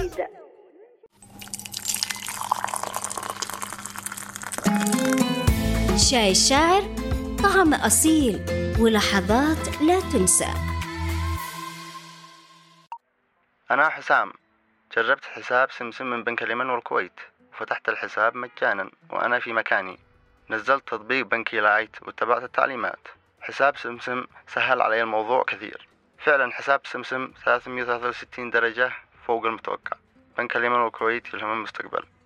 شاي الشاعر، طعم أصيل ولحظات لا تنسى. أنا حسام، جربت حساب سمسم من بنك اليمن والكويت، وفتحت الحساب مجانا وأنا في مكاني. نزلت تطبيق بنكي لايت واتبعت التعليمات. حساب سمسم سهل علي الموضوع كثير. فعلا حساب سمسم 363 درجة فوق المتوقع. بنك اليمن والكويت يلهم المستقبل.